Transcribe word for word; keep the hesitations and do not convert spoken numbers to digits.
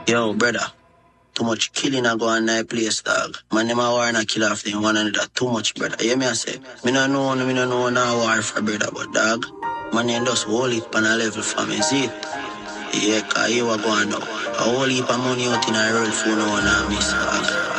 Yo, brother. Too much killing a go on that place, dog. Man, them a war and a kill off them one another. Too much, brother. You hear me I say? Me no know, me no know no war for brother, but dog. Man, you just hold it on a level for me, see it? Yeah, cause you are going now. A whole heap of money out in a road for no one and miss, dog.